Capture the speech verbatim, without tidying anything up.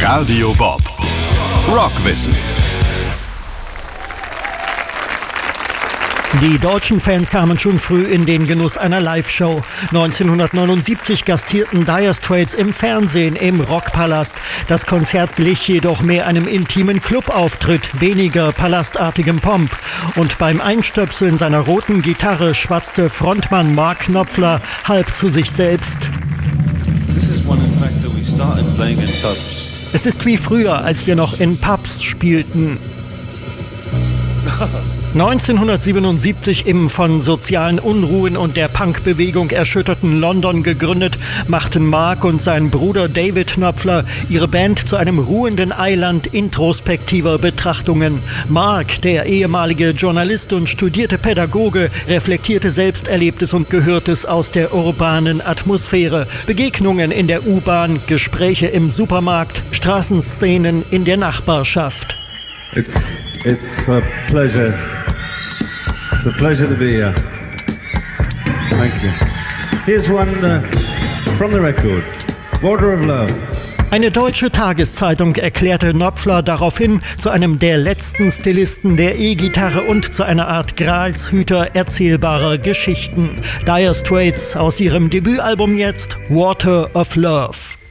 Radio Bob. Rockwissen. Die deutschen Fans kamen schon früh in den Genuss einer Live-Show. neunzehnhundertneunundsiebzig gastierten Dire Straits im Fernsehen im Rockpalast. Das Konzert glich jedoch mehr einem intimen Clubauftritt, weniger palastartigem Pomp. Und beim Einstöpseln seiner roten Gitarre schwatzte Frontmann Mark Knopfler halb zu sich selbst. Es ist wie früher, als wir noch in Pubs spielten. neunzehnhundertsiebenundsiebzig im von sozialen Unruhen und der Punkbewegung erschütterten London gegründet, machten Mark und sein Bruder David Knopfler ihre Band zu einem ruhenden Eiland introspektiver Betrachtungen. Mark, der ehemalige Journalist und studierte Pädagoge, reflektierte Selbsterlebtes und Gehörtes aus der urbanen Atmosphäre. Begegnungen in der U-Bahn, Gespräche im Supermarkt, Straßenszenen in der Nachbarschaft. It's, it's a pleasure. It's a pleasure to be here. Thank you. Here's one uh, from the record, Water of Love. Eine deutsche Tageszeitung erklärte Knopfler daraufhin zu einem der letzten Stilisten der E-Gitarre und zu einer Art Gralshüter erzählbarer Geschichten. Dire Straits aus ihrem Debütalbum jetzt Water of Love.